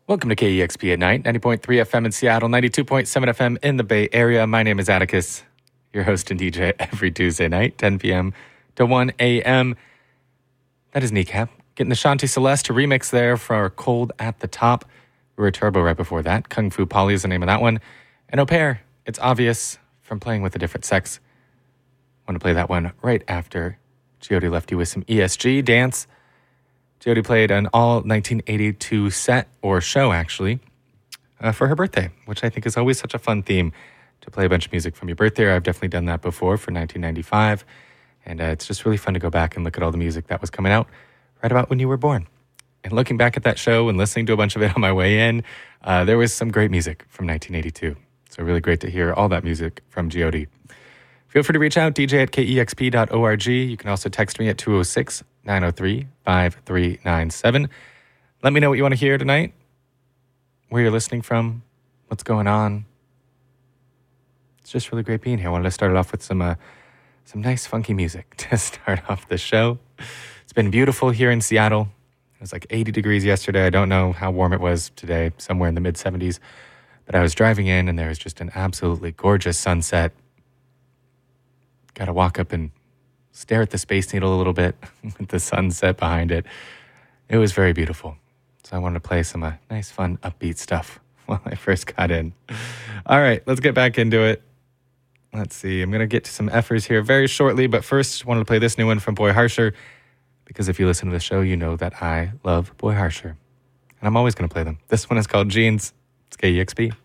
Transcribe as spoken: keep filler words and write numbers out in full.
Welcome to K E X P at Night, ninety point three F M in Seattle, ninety-two point seven F M in the Bay Area. My name is Atticus, your host and D J every Tuesday night, ten p.m. to one a.m. That is Kneecap. Getting the Shanti Celeste remix there for our Cold at the Top. We were Turbo right before that. Kung Fu Polly is the name of that one. And Au Pair, It's Obvious from Playing with a Different Sex. Want to play that one right after Geody left you with some E S G dance. Geody played an all nineteen eighty-two set, or show actually, uh, for her birthday, which I think is always such a fun theme to play a bunch of music from your birthday. I've definitely done that before for nineteen ninety-five, and uh, it's just really fun to go back and look at all the music that was coming out right about when you were born. And looking back at that show and listening to a bunch of it on my way in, uh, there was some great music from nineteen eighty-two. So really great to hear all that music from Geody. Feel free to reach out, D J at K E X P dot org. You can also text me at two oh six, nine oh three, five three nine seven. Let me know what you want to hear tonight, where you're listening from, what's going on. It's just really great being here. I wanted to start it off with some uh, some nice funky music to start off the show. It's been beautiful here in Seattle. It was like eighty degrees yesterday. I don't know how warm it was today, somewhere in the mid seventies. But I was driving in and there was just an absolutely gorgeous sunset. Got to walk up and stare at the Space Needle a little bit with the sunset behind it. It was very beautiful. So I wanted to play some uh, nice, fun, upbeat stuff while I first got in. All right, let's get back into it. Let's see. I'm going to get to some effers here very shortly, but first I wanted to play this new one from Boy Harsher, because if you listen to the show, you know that I love Boy Harsher. And I'm always going to play them. This one is called Jeans. It's K E X P.